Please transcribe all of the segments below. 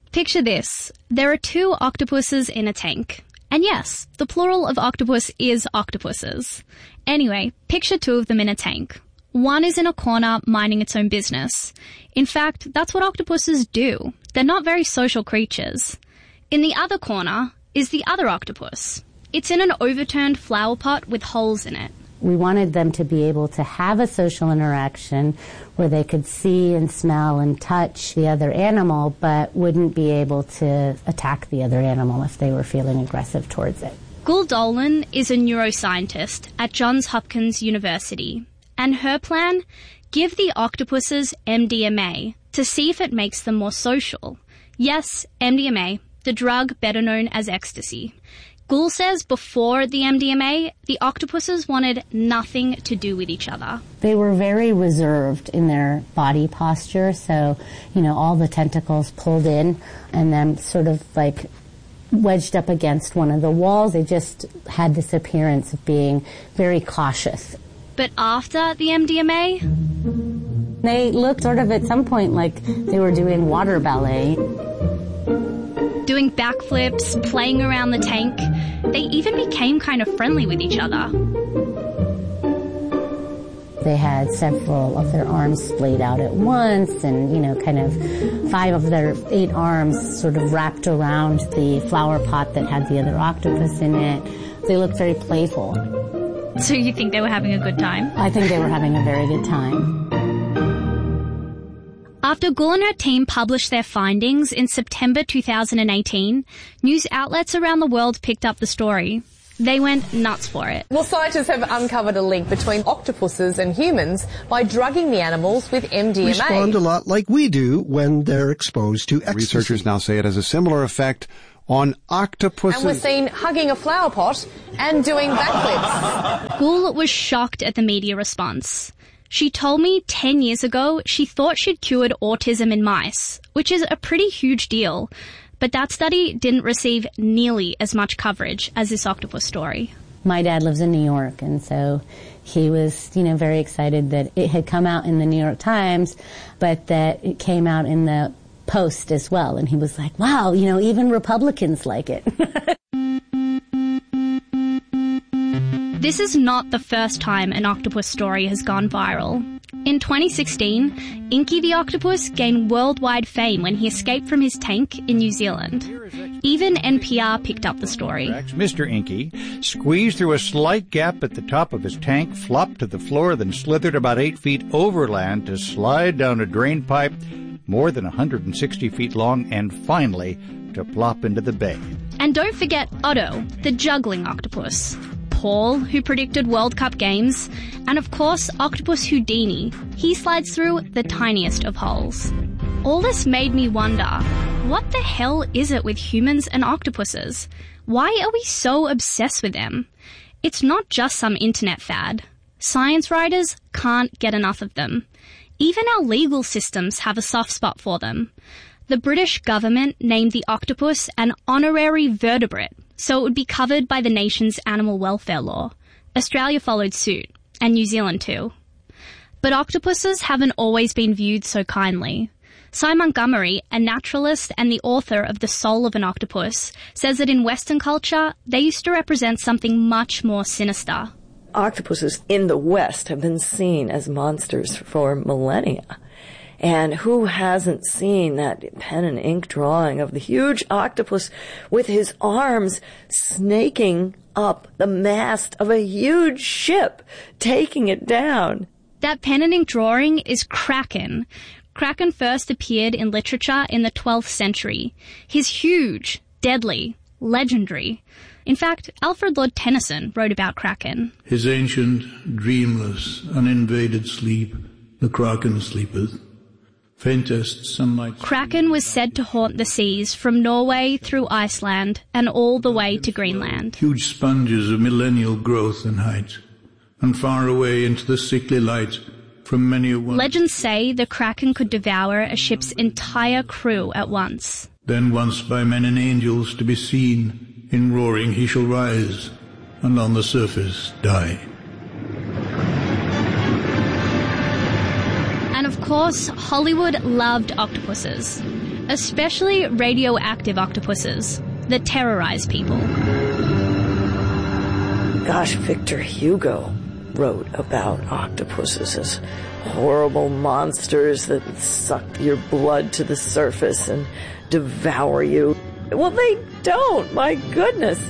Picture this. There are 2 octopuses in a tank. And yes, the plural of octopus is octopuses. Anyway, picture 2 of them in a tank. One is in a corner minding its own business. In fact, that's what octopuses do. They're not very social creatures. In the other corner is the other octopus. It's in an overturned flower pot with holes in it. We wanted them to be able to have a social interaction where they could see and smell and touch the other animal, but wouldn't be able to attack the other animal if they were feeling aggressive towards it. Gul Dolan is a neuroscientist at Johns Hopkins University, and her plan? Give the octopuses MDMA to see if it makes them more social. Yes, MDMA, the drug better known as ecstasy. Gul says before the MDMA, the octopuses wanted nothing to do with each other. They were very reserved in their body posture, so, all the tentacles pulled in and then sort of like wedged up against one of the walls. They just had this appearance of being very cautious. But after the MDMA? They looked sort of at some point like they were doing water ballet. Doing backflips, playing around the tank. They even became kind of friendly with each other. They had several of their arms splayed out at once and, kind of 5 of their 8 arms sort of wrapped around the flower pot that had the other octopus in it. They looked very playful. So you think they were having a good time? I think they were having a very good time. After Gul and her team published their findings in September 2018, news outlets around the world picked up the story. They went nuts for it. Well, scientists have uncovered a link between octopuses and humans by drugging the animals with MDMA. Respond a lot like we do when they're exposed to ecstasy. Researchers now say it has a similar effect on octopuses. And we're seen hugging a flower pot and doing backflips. Gul was shocked at the media response. She told me 10 years ago she thought she'd cured autism in mice, which is a pretty huge deal. But that study didn't receive nearly as much coverage as this octopus story. My dad lives in New York, and so he was, very excited that it had come out in the New York Times, but that it came out in the Post as well. And he was like, wow, even Republicans like it. This is not the first time an octopus story has gone viral. In 2016, Inky the octopus gained worldwide fame when he escaped from his tank in New Zealand. Even NPR picked up the story. Mr. Inky squeezed through a slight gap at the top of his tank, flopped to the floor, then slithered about 8 feet overland to slide down a drain pipe more than 160 feet long and finally to plop into the bay. And don't forget Otto, the juggling octopus. Paul, who predicted World Cup games, and of course Octopus Houdini. He slides through the tiniest of holes. All this made me wonder, what the hell is it with humans and octopuses? Why are we so obsessed with them? It's not just some internet fad. Science writers can't get enough of them. Even our legal systems have a soft spot for them. The British government named the octopus an honorary vertebrate, so it would be covered by the nation's animal welfare law. Australia followed suit, and New Zealand too. But octopuses haven't always been viewed so kindly. Cy Montgomery, a naturalist and the author of The Soul of an Octopus, says that in Western culture, they used to represent something much more sinister. Octopuses in the West have been seen as monsters for millennia. And who hasn't seen that pen and ink drawing of the huge octopus with his arms snaking up the mast of a huge ship, taking it down? That pen and ink drawing is Kraken. Kraken first appeared in literature in the 12th century. He's huge, deadly, legendary. In fact, Alfred Lord Tennyson wrote about Kraken. His ancient, dreamless, uninvaded sleep, the Kraken sleepeth. Faintest sunlight. Kraken was said to haunt the seas from Norway through Iceland and all the way to Greenland. Huge sponges of millennial growth and height, and far away into the sickly light from many a one. Legends say the Kraken could devour a ship's entire crew at once. Then once by men and angels to be seen, in roaring he shall rise, and on the surface die. And of course, Hollywood loved octopuses. especially radioactive octopuses that terrorize people. Gosh, Victor Hugo wrote about octopuses as horrible monsters that suck your blood to the surface and devour you. Well, they don't, my goodness.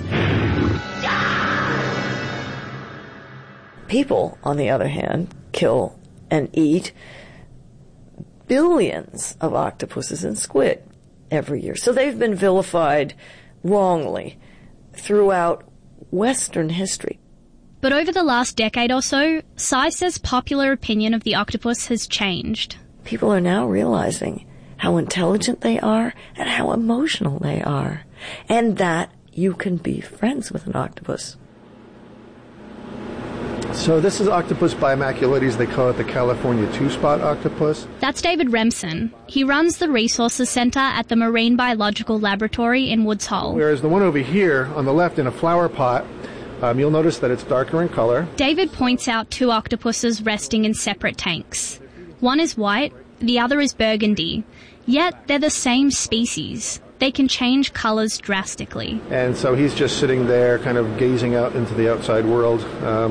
People, on the other hand, kill and eat billions of octopuses and squid every year. So they've been vilified wrongly throughout Western history. But over the last decade or so, Sy says popular opinion of the octopus has changed. People are now realizing how intelligent they are and how emotional they are, and that you can be friends with an octopus. So this is Octopus bimaculites. They call it the California two-spot octopus. That's David Remsen. He runs the Resources Center at the Marine Biological Laboratory in Woods Hole. Whereas the one over here on the left in a flower pot, you'll notice that it's darker in color. David points out two octopuses resting in separate tanks. One is white, the other is burgundy. Yet they're the same species. They can change colors drastically. And so he's just sitting there kind of gazing out into the outside world.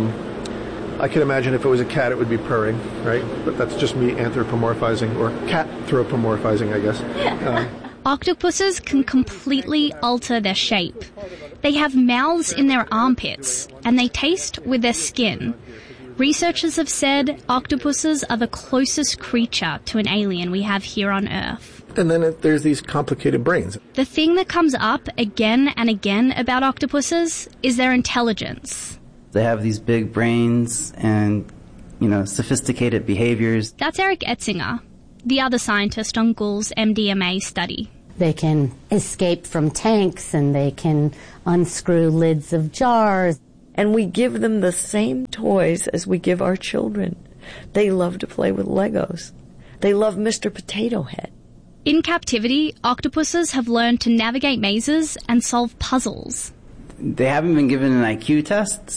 I can imagine if it was a cat, it would be purring, right? But that's just me anthropomorphizing, or cat-thropomorphizing, I guess. Yeah. Octopuses can completely alter their shape. They have mouths in their armpits, and they taste with their skin. Researchers have said octopuses are the closest creature to an alien we have here on Earth. And then there's these complicated brains. The thing that comes up again and again about octopuses is their intelligence. They have these big brains and, sophisticated behaviors. That's Eric Etzinger, the other scientist on Gould's MDMA study. They can escape from tanks and they can unscrew lids of jars. And we give them the same toys as we give our children. They love to play with Legos. They love Mr. Potato Head. In captivity, octopuses have learned to navigate mazes and solve puzzles. They haven't been given an IQ test,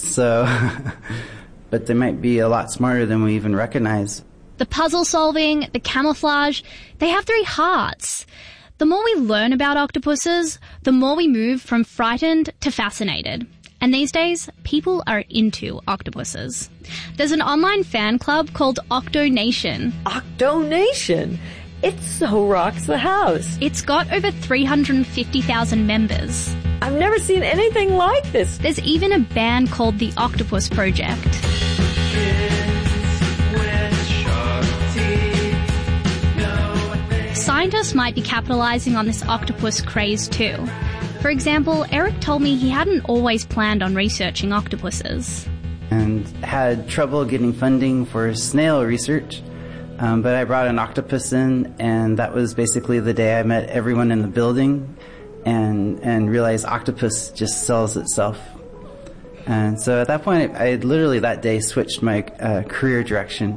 but they might be a lot smarter than we even recognize. The puzzle solving, the camouflage, they have 3 hearts. The more we learn about octopuses, the more we move from frightened to fascinated. And these days, people are into octopuses. There's an online fan club called Octonation. Octonation? It so rocks the house. It's got over 350,000 members. I've never seen anything like this. There's even a band called the Octopus Project. Scientists might be capitalizing on this octopus craze too. For example, Eric told me he hadn't always planned on researching octopuses. And had trouble getting funding for snail research. But I brought an octopus in, and that was basically the day I met everyone in the building and realized octopus just sells itself. And so at that point, I literally that day switched my career direction.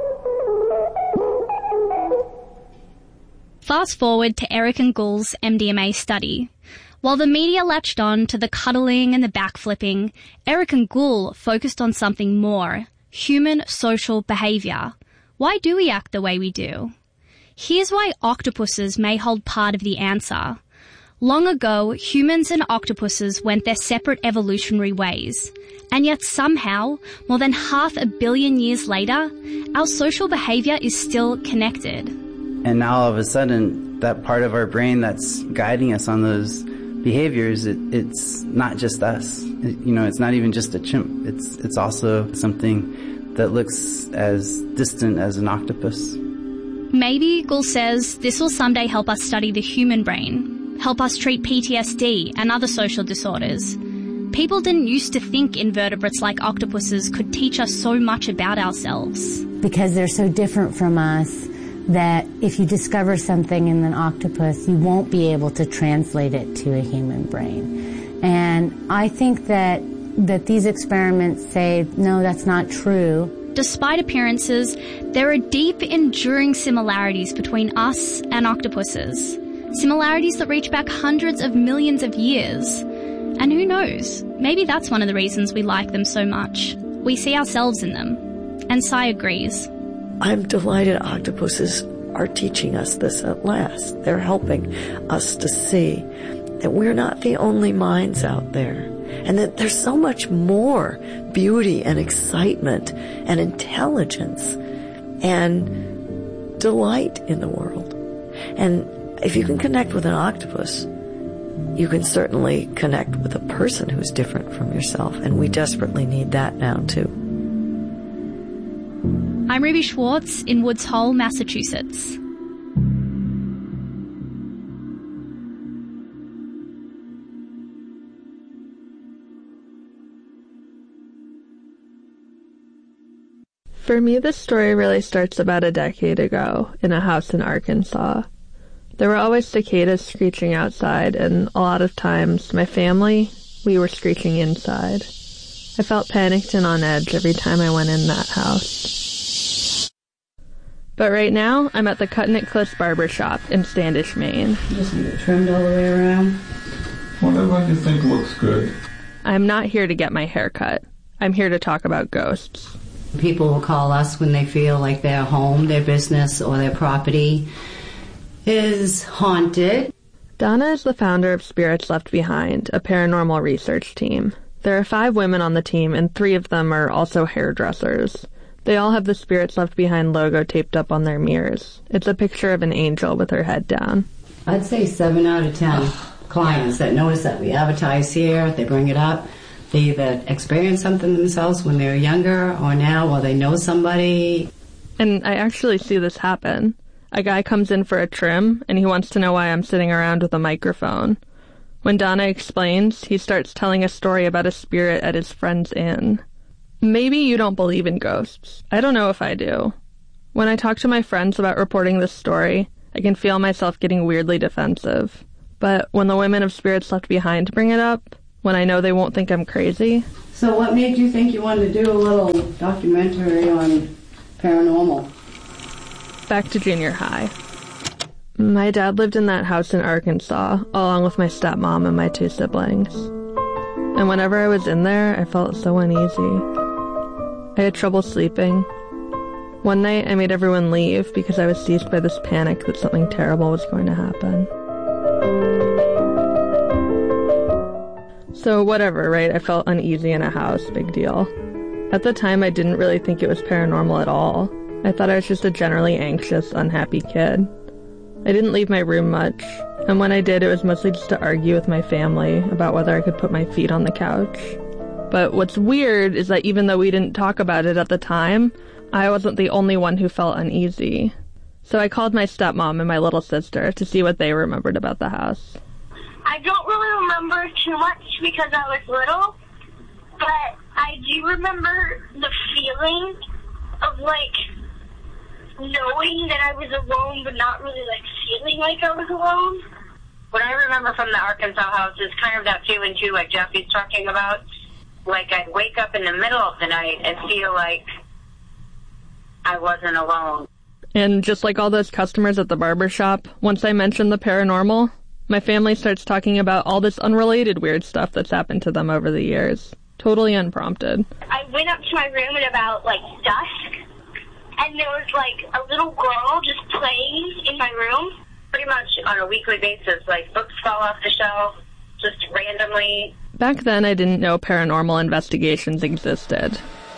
Fast forward to Eric and Gould's MDMA study. While the media latched on to the cuddling and the backflipping, Eric and Gould focused on something more, human social behavior. Why do we act the way we do? Here's why octopuses may hold part of the answer. Long ago, humans and octopuses went their separate evolutionary ways. And yet somehow, more than 500 million years later, our social behavior is still connected. And now all of a sudden, that part of our brain that's guiding us on those behaviors, it's not just us. It's not even just a chimp. It's also something that looks as distant as an octopus. Maybe, Gould says, this will someday help us study the human brain, help us treat PTSD and other social disorders. People didn't used to think invertebrates like octopuses could teach us so much about ourselves. Because they're so different from us that if you discover something in an octopus, you won't be able to translate it to a human brain. And I think that these experiments say, no, that's not true. Despite appearances, there are deep, enduring similarities between us and octopuses. Similarities that reach back hundreds of millions of years. And who knows, maybe that's one of the reasons we like them so much. We see ourselves in them. And Sy agrees. I'm delighted octopuses are teaching us this at last. They're helping us to see that we're not the only minds out there, and that there's so much more beauty and excitement and intelligence and delight in the world. And if you can connect with an octopus, you can certainly connect with a person who's different from yourself, and we desperately need that now too. I'm Ruby Schwartz in Woods Hole, Massachusetts. For me, this story really starts about a decade ago in a house in Arkansas. There were always cicadas screeching outside, and a lot of times, my family, we were screeching inside. I felt panicked and on edge every time I went in that house. But right now, I'm at the Cutnick Cliffs Barber Shop in Standish, Maine. Just need it trimmed all the way around. Whatever you think looks good. I'm not here to get my hair cut. I'm here to talk about ghosts. People will call us when they feel like their home, their business, or their property is haunted. Donna is the founder of Spirits Left Behind, a paranormal research team. There are 5 women on the team, and 3 of them are also hairdressers. They all have the Spirits Left Behind logo taped up on their mirrors. It's a picture of an angel with her head down. I'd say 7 out of 10 clients that notice that we advertise here, they bring it up. They either experience something themselves when they were younger or now, or they know somebody. And I actually see this happen. A guy comes in for a trim, and he wants to know why I'm sitting around with a microphone. When Donna explains, he starts telling a story about a spirit at his friend's inn. Maybe you don't believe in ghosts. I don't know if I do. When I talk to my friends about reporting this story, I can feel myself getting weirdly defensive. But when the women of Spirits Left Behind bring it up, when I know they won't think I'm crazy. So what made you think you wanted to do a little documentary on paranormal? Back to junior high. My dad lived in that house in Arkansas, along with my stepmom and my 2 siblings. And whenever I was in there, I felt so uneasy. I had trouble sleeping. One night, I made everyone leave because I was seized by this panic that something terrible was going to happen. So whatever, right? I felt uneasy in a house, big deal. At the time, I didn't really think it was paranormal at all. I thought I was just a generally anxious, unhappy kid. I didn't leave my room much, and when I did, it was mostly just to argue with my family about whether I could put my feet on the couch. But what's weird is that even though we didn't talk about it at the time, I wasn't the only one who felt uneasy. So I called my stepmom and my little sister to see what they remembered about the house. I don't really remember too much because I was little, but I do remember the feeling of, knowing that I was alone, but not really, feeling like I was alone. What I remember from the Arkansas house is kind of that feeling, too, like Jeffy's talking about. I'd wake up in the middle of the night and feel like I wasn't alone. And just like all those customers at the barber shop, once I mentioned the paranormal, my family starts talking about all this unrelated weird stuff that's happened to them over the years. Totally unprompted. I went up to my room at about, dusk, and there was, a little girl just playing in my room. Pretty much on a weekly basis, books fall off the shelf, just randomly. Back then, I didn't know paranormal investigations existed.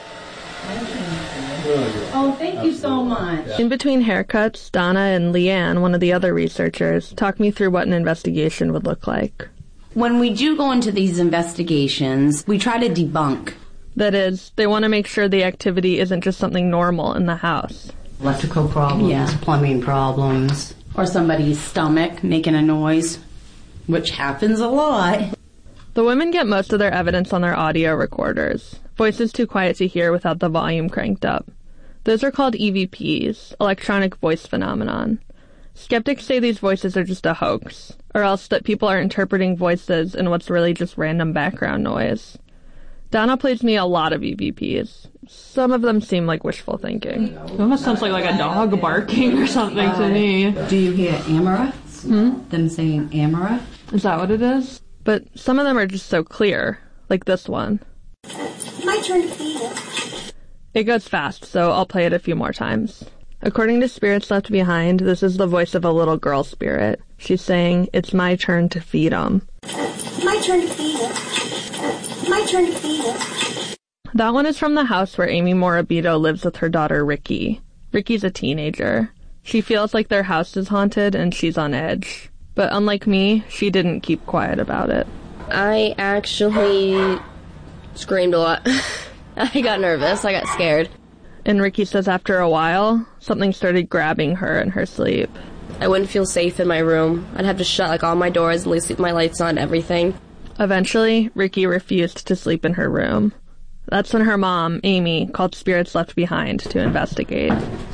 Oh, thank you so much. In between haircuts, Donna and Leanne, one of the other researchers, talked me through what an investigation would look like. When we do go into these investigations, we try to debunk. That is, they want to make sure the activity isn't just something normal in the house. Electrical problems, plumbing problems. Or somebody's stomach making a noise, which happens a lot. The women get most of their evidence on their audio recorders, voices too quiet to hear without the volume cranked up. Those are called EVPs, electronic voice phenomenon. Skeptics say these voices are just a hoax, or else that people are interpreting voices in what's really just random background noise. Donna plays me a lot of EVPs. Some of them seem like wishful thinking. It almost sounds like a dog barking or something to me. Do you hear Amara? Them saying Amara? Is that what it is? But some of them are just so clear, like this one. My turn to feed it. It goes fast, so I'll play it a few more times. According to Spirits Left Behind, this is the voice of a little girl spirit. She's saying, "It's my turn to feed 'em." My turn to feed it. My turn to feed it. That one is from the house where Amy Morabito lives with her daughter Ricky. Ricky's a teenager. She feels like their house is haunted and she's on edge. But unlike me, she didn't keep quiet about it. I actually screamed a lot. I got nervous. I got scared. And Ricky says after a while, something started grabbing her in her sleep. I wouldn't feel safe in my room. I'd have to shut all my doors and leave my lights on, everything. Eventually, Ricky refused to sleep in her room. That's when her mom, Amy, called Spirits Left Behind to investigate.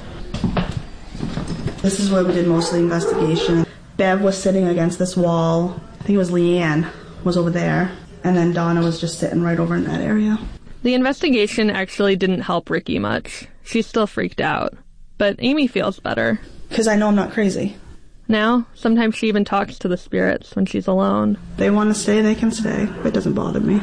This is where we did most of the investigation. Bev was sitting against this wall. I think it was Leanne was over there. And then Donna was just sitting right over in that area. The investigation actually didn't help Ricky much. She's still freaked out. But Amy feels better. Because I know I'm not crazy. Now, sometimes she even talks to the spirits when she's alone. They want to stay, they can stay. It doesn't bother me.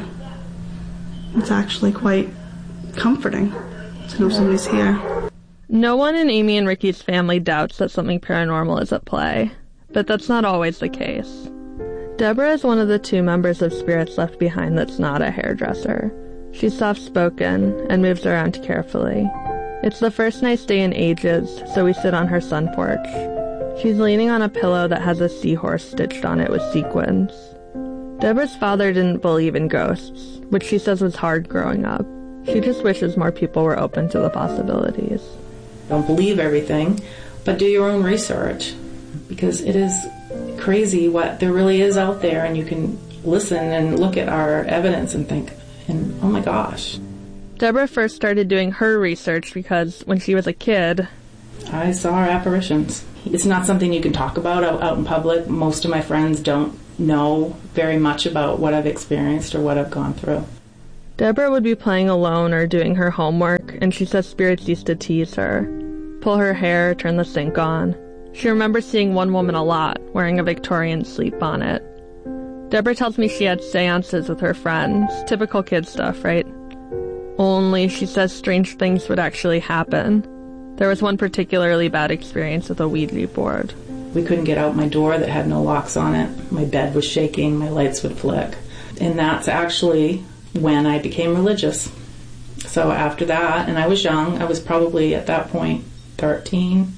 It's actually quite comforting to know somebody's here. No one in Amy and Ricky's family doubts that something paranormal is at play. But that's not always the case. Deborah is one of the 2 members of Spirits Left Behind that's not a hairdresser. She's soft-spoken and moves around carefully. It's the first nice day in ages, so we sit on her sun porch. She's leaning on a pillow that has a seahorse stitched on it with sequins. Deborah's father didn't believe in ghosts, which she says was hard growing up. She just wishes more people were open to the possibilities. Don't believe everything, but do your own research, because it is crazy what there really is out there, and you can listen and look at our evidence and think, and oh my gosh. Deborah first started doing her research because when she was a kid, I saw apparitions. It's not something you can talk about out in public. Most of my friends don't know very much about what I've experienced or what I've gone through. Deborah would be playing alone or doing her homework, and she says spirits used to tease her, pull her hair, turn the sink on. She remembers seeing one woman a lot, wearing a Victorian sleep bonnet. Deborah tells me she had seances with her friends, typical kid stuff, right? Only, she says, strange things would actually happen. There was one particularly bad experience with a Ouija board. We couldn't get out my door that had no locks on it. My bed was shaking, my lights would flick. And that's actually when I became religious. So after that, and I was young, I was probably at that point 13,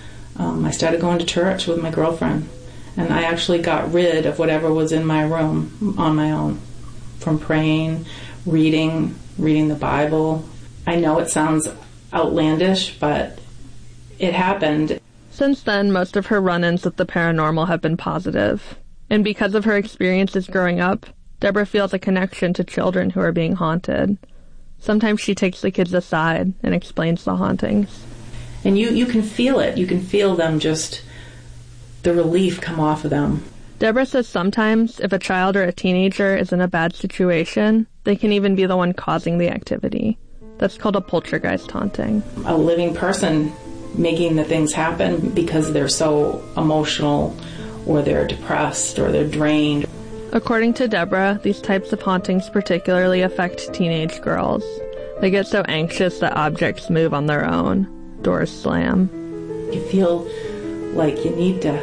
I started going to church with my girlfriend. And I actually got rid of whatever was in my room on my own. From praying, reading the Bible. I know it sounds outlandish, but it happened. Since then, most of her run-ins with the paranormal have been positive. And because of her experiences growing up, Deborah feels a connection to children who are being haunted. Sometimes she takes the kids aside and explains the hauntings. And you can feel it. You can feel them just, the relief come off of them. Deborah says sometimes, if a child or a teenager is in a bad situation, they can even be the one causing the activity. That's called a poltergeist haunting. A living person making the things happen because they're so emotional, or they're depressed, or they're drained. According to Deborah, these types of hauntings particularly affect teenage girls. They get so anxious that objects move on their own. Doors slam. You feel like you need to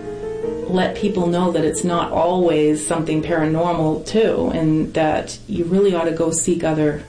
let people know that it's not always something paranormal too, and that you really ought to go seek other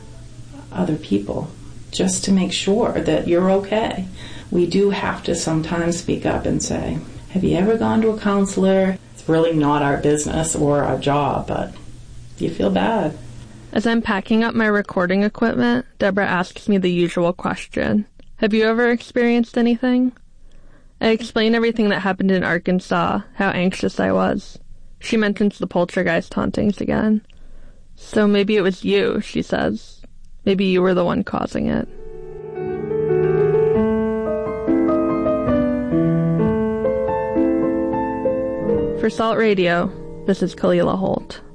people just to make sure that you're okay. We do have to sometimes speak up and say, have you ever gone to a counselor? It's really not our business or our job, but you feel bad. As I'm packing up my recording equipment, Deborah asks me the usual question. Have you ever experienced anything? I explain everything that happened in Arkansas, how anxious I was. She mentions the poltergeist hauntings again. So maybe it was you, she says. Maybe you were the one causing it. For Salt Radio, this is Kalila Holt.